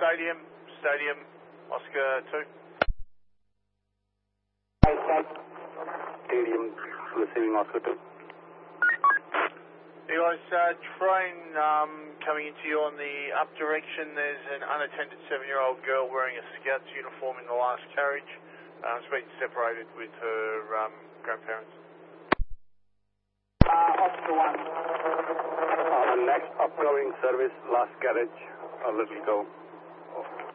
Stadium, Oscar 2. Stadium, receiving Oscar 2. Hey guys, train coming into you on the up direction. There's an unattended 7-year-old girl wearing a Scout's uniform in the last carriage. She's been separated with her grandparents. Oscar 1. Next upcoming service, last carriage, a little go.